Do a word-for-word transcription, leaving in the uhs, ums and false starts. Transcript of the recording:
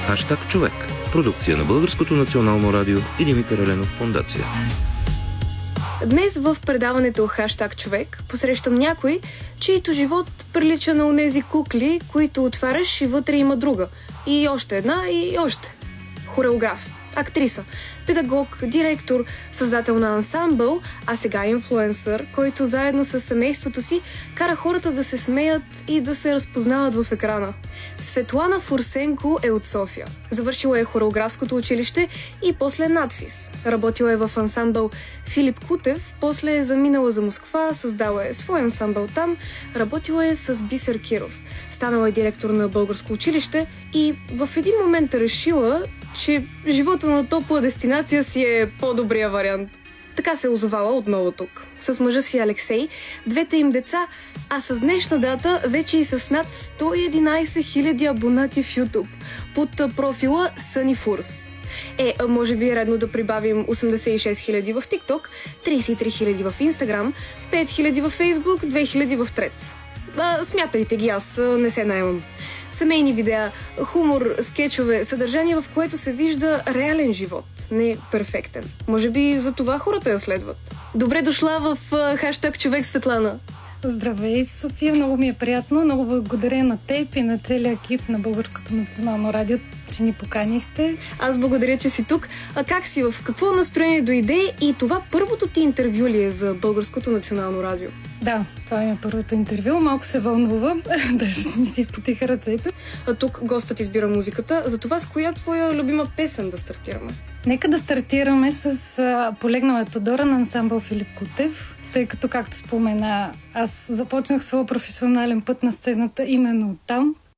Хаштаг човек. Продукция на Българското национално радио и Димитър Еленов фондация. Днес в предаването Хаштаг човек посрещам някой, чието живот прилича на онези кукли, които отваряш и вътре има друга. И още една, и още. Хореограф, актриса, педагог, директор, създател на ансамбъл, а сега инфлуенсър, който заедно с семейството си кара хората да се смеят и да се разпознават в екрана. Светлана Фурсенко е от София. Завършила е хореографското училище и после надфис. Работила е в ансамбъл Филип Кутев, после е заминала за Москва, създала е свой ансамбъл там, работила е с Бисер Киров. Станала е директор на българско училище и в един момент е решила, че живота на топла дестинация си е по-добрия вариант. Така се е озовала отново тук. С мъжа си Алексей, двете им деца, а с днешна дата вече и с над сто и единайсет хиляди абонати в YouTube под профила Sunny Furs. Е, може би е редно да прибавим осемдесет и шест хиляди в TikTok, трийсет и три хиляди в Instagram, пет хиляди в Facebook, две хиляди в Threads. А, смятайте ги, аз не се наемам. Семейни видеа, хумор, скетчове, съдържание, в което се вижда реален живот, не перфектен. Може би за това хората я следват. Добре дошла в Хаштаг човек, Светлана. Здравей, София, много ми е приятно. Много благодаря на теб и на целия екип на Българското национално радио, че ни поканихте. Аз благодаря, че си тук. А как си? В какво настроение дойде и това първото ти интервю ли е за Българското национално радио? Да, това е първото интервю. Малко се вълнувам, даже ми си изпотиха ръцете. А тук гостът избира музиката. За това с коя твоя любима песен да стартираме? Нека да стартираме с а, Полегнала е Тодора на ансамбъл Филип Кутев, тъй като, както спомена, аз започнах своя професионален път на сцената именно оттам.